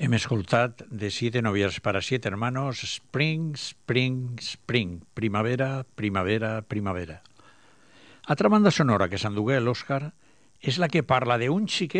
Hem escoltat de Siete novias para siete hermanos, Spring, Spring, Spring, primavera, primavera, primavera. Altra banda sonora que s'endugué l'Òscar és la que parla d'un xiquet